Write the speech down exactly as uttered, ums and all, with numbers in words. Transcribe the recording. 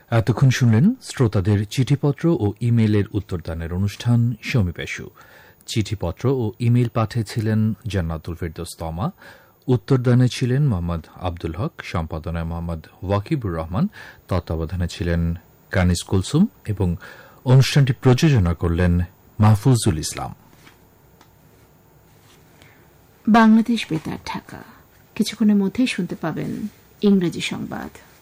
এতক্ষণ শুনলেন শ্রোতাদের চিঠিপত্র ও ইমেইলের উত্তরদানের অনুষ্ঠান সমীপেশু। চিঠিপত্র ও ইমেইল পাঠিয়েছিলেন জান্নাতুল ফেরদৌস তমা, উত্তরদানে ছিলেন মোহাম্মদ আব্দুল হক, সম্পাদনায় মোহাম্মদ ওয়াকিবুর রহমান, তত্ত্বাবধানে ছিলেন কানিস কুলসুম এবং অনুষ্ঠানটি প্রযোজনা করলেন মাহফুজুল ইসলাম। বাংলাদেশ বেতার ঢাকা। কিছুক্ষণের মধ্যেই শুনতে পাবেন ইংরেজি সংবাদ।